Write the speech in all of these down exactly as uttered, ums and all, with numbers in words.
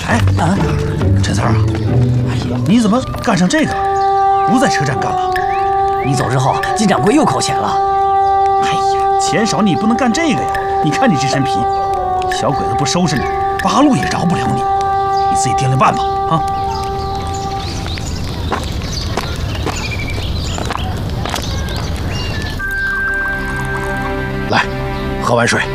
哎啊，陈三啊，哎呀，你怎么干上这个了？不在车站干了？ 你走之后，金掌柜又扣钱了。 哎呀，钱少你不能干这个呀！你看你这身皮，小鬼子不收拾你，八路也饶不了你，你自己掂量办吧啊！ 来，喝碗水。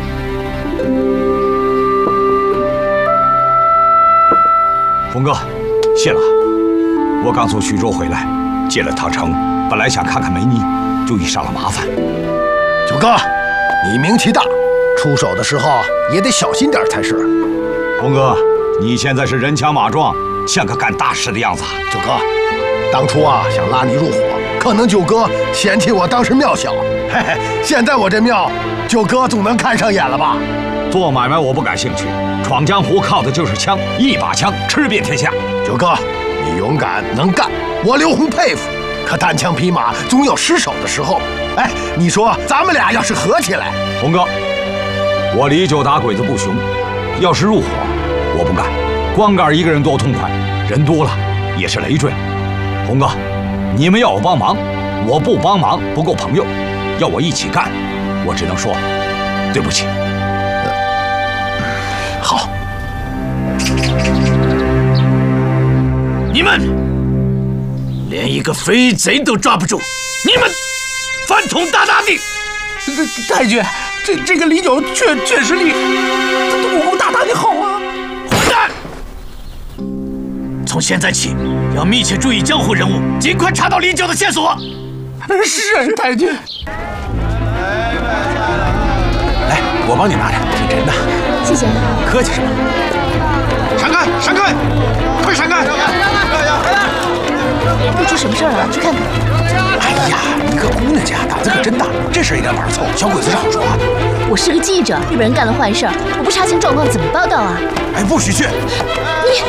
洪哥，谢了。我刚从徐州回来，进了趟城，本来想看看梅妮，就遇上了麻烦。 九哥，你名气大，出手的时候也得小心点才是。 洪哥，你现在是人强马壮，像个干大事的样子。 九哥，当初啊想拉你入伙，可能九哥嫌弃我当时庙小，嘿嘿，现在我这庙，九哥总能看上眼了吧？ 做买卖我不感兴趣，闯江湖靠的就是枪，一把枪吃遍天下。 九哥，你勇敢能干，我刘洪佩服。可单枪匹马总有失手的时候。哎，你说咱们俩要是合起来， 洪哥，我李九打鬼子不雄，要是入伙，我不干。光干一个人多痛快，人多了也是累赘。洪哥，你们要我帮忙，我不帮忙不够朋友；要我一起干，我只能说对不起。 好， 你们连一个飞贼都抓不住，你们饭桶大大的！ 太君，这这个李九确确实厉，他的武功大大的好啊！ 混蛋！从现在起，要密切注意江湖人物，尽快查到李九的线索。 是啊，太君。 来，我帮你拿着，挺沉的。 谢谢。 客气什么？闪开！闪开！快闪开！ 又出什么事儿了？去看看。 哎呀，你个姑娘家胆子可真大，这事儿也敢玩凑，小鬼子是好说话的。 我是个记者，日本人干了坏事儿，我不查清状况怎么报道啊？ 哎，不许去！ 你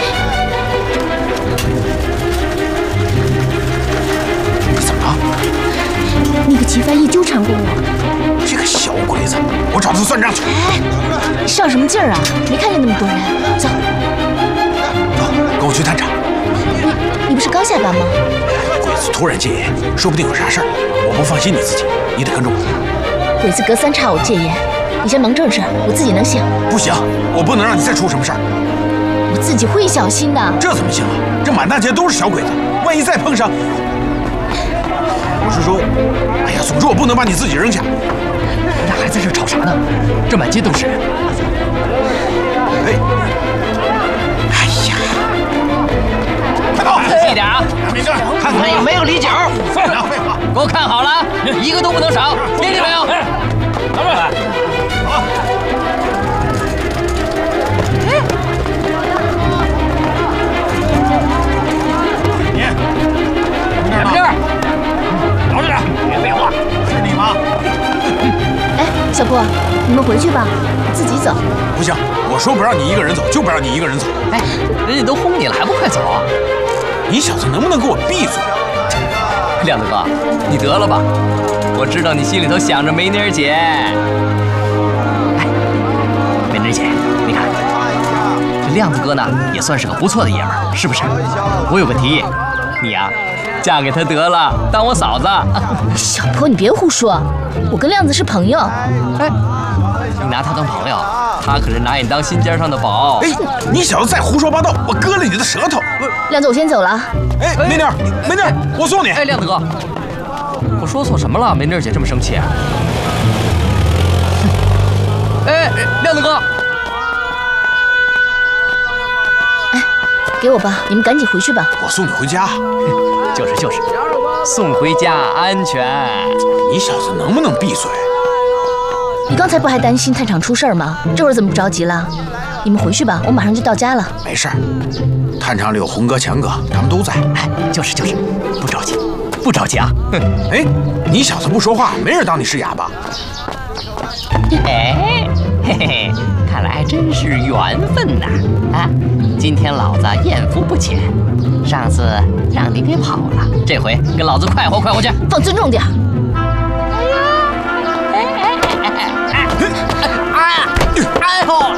你怎么了？ 那个齐翻译纠缠过我。 这个小鬼子，我找他算账去。 哎，你上什么劲儿啊？没看见那么多人，走。 走，跟我去探查。 你你不是刚下班吗？ 鬼子突然戒严，说不定有啥事儿，我不放心你自己，你得跟着我。 鬼子隔三差五戒严，你先忙正事，我自己能行。 不行，我不能让你再出什么事儿。 我自己会小心的。 这怎么行啊？这满大街都是小鬼子，万一再碰上……我是说，哎呀，总之我不能把你自己扔下。 你俩还在这吵啥呢？这满街都是人。 哎，哎呀，快跑！ 细点啊！ 没事， 看看有没有李九。 废话废话， 给我看好了，一个都不能少，听见没有？ 咱们来，好。你， 在这儿， 饶着点，别废话，是你吗？ 哎，小郭，你们回去吧，我自己走。 不行，我说不让你一个人走，就不让你一个人走。 哎，人家都轰你了，还不快走啊？ 你小子能不能给我闭嘴？ 亮子哥，你得了吧，我知道你心里头想着梅妮儿姐。哎，梅妮儿姐，你看，这亮子哥呢也算是个不错的爷们儿，是不是？我有个提议，你呀、啊，嫁给他得了，当我嫂子。 小坡，你别胡说，我跟亮子是朋友。 哎，你拿他当朋友，他可是拿你当心尖上的宝。 哎，你小子再胡说八道，我割了你的舌头！ 亮子，我先走了。 哎，梅妮儿，梅妮儿，我送你。 哎，亮子哥，我说错什么了？梅妮儿姐这么生气啊？哎，亮子哥， 哎，给我吧，你们赶紧回去吧。 我送你回家。 就是就是，送回家安全。 你小子能不能闭嘴？ 你刚才不还担心探场出事儿吗？这会儿怎么不着急了？你们回去吧，我马上就到家了。 没事儿，探场里有红哥、强哥，他们都在。 哎，就是就是，不着急，不着急啊。 哎，你小子不说话，没人当你是哑巴。 哎，嘿嘿，看来还真是缘分呐！啊，今天老子艳福不浅，上次让你给跑了，这回跟老子快活快活去。 放尊重点。 哎哎哎哎哎哎！哎呦！